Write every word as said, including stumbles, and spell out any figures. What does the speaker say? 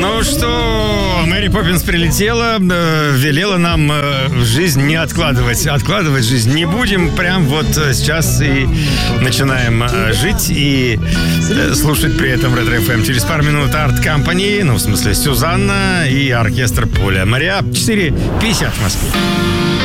Ну что, Мэри Поппинс прилетела, э, велела нам э, жизнь не откладывать. Откладывать жизнь не будем. Прям вот сейчас и начинаем э, жить и э, слушать при этом Ретро эф эм. Через пару минут Арт Компани, ну в смысле Сюзанна и оркестр Поля. Мария, четыре пятьдесят в Москве.